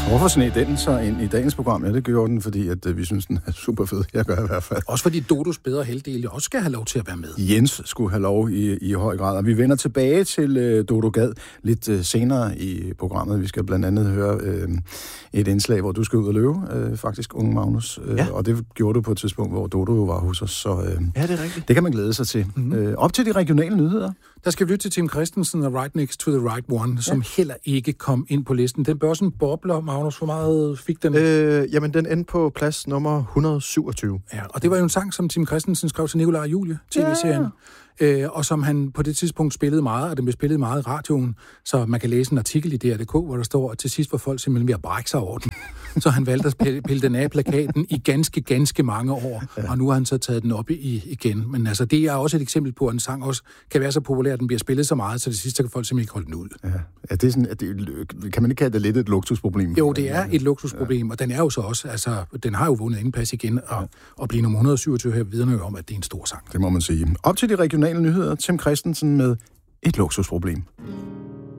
Hvorfor sneg den så ind i dagens program? Ja, det gjorde den, fordi at, vi synes, den er super fed. Jeg gør i hvert fald. Også fordi Dodos bedre halvdel også skal have lov til at være med. Jens skulle have lov i høj grad, og vi vender tilbage til Dodo Gad lidt senere i programmet. Vi skal blandt andet høre et indslag, hvor du skal ud og løbe, faktisk, unge Magnus. Ja. Og det gjorde du på et tidspunkt, hvor Dodo jo var hos os. Så ja, det er rigtigt. Det kan man glæde sig til. Op til de regionale nyheder. Der skal vi lytte til Tim Christensen og Right Next to the Right One, som heller ikke kom ind på listen. Den børsen bobler, Magnus, hvor meget fik den? Jamen, den endte på plads nummer 127. Ja, og det var jo en sang, som Tim Christensen skrev til Nikolaj og Julie, tv-serien. Og som han på det tidspunkt spillede meget, og den blev spillet meget i radioen, så man kan læse en artikel i DR.dk, hvor der står, at til sidst var folk simpelthen ved at brække sig over den. Så han valgte at pille den af plakaten i ganske mange år, og nu har han så taget den op igen. Men altså, det er også et eksempel på, at en sang også kan være så populær, at den bliver spillet så meget, så det sidste kan folk simpelthen ikke holde den ud. Ja. Er det sådan, kan man ikke kalde det lidt et luksusproblem? Jo, det er et luksusproblem, og den er jo så også, altså, den har jo vundet indpas igen, og blive nummer 127 her vidner jo om, at det er en stor sang. Det må man sige. Op til de regionale nyheder, Tim Christensen med et luksusproblem.